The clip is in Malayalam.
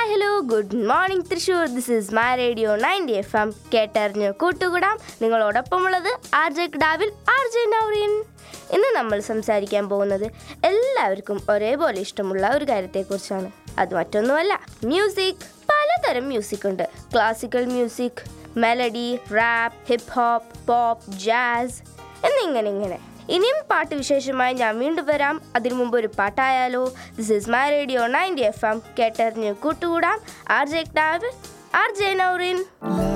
Hello good morning Thrissur. This is my radio 90 FM. കേട്ടറിഞ്ഞ് കൂട്ടുകൂടാം. നിങ്ങളോടൊപ്പമുള്ളത് R J കിടാവിൽ R J Noreen. ഇന്ന് നമ്മൾ സംസാരിക്കാൻ പോകുന്നത് എല്ലാവർക്കും ഒരേപോലെ ഇഷ്ടമുള്ള ഒരു കാര്യത്തെക്കുറിച്ചാണ്. അത് മറ്റൊന്നുമല്ല, മ്യൂസിക്. പലതരം മ്യൂസിക് ഉണ്ട്. Classical music, melody, rap, hip hop, pop, jazz എന്നിങ്ങനെ. ഇനിയും പാട്ട് വിശേഷമായി ഞാൻ വീണ്ടും വരാം. അതിനു മുമ്പ് ഒരു പാട്ടായാലോ? This is my radio 90 FM. കേട്ടറിഞ്ഞ് കൂട്ടുകൂടാം. ആർ ജെ കിടാവ്, ആർ ജെ നൗറീൻ.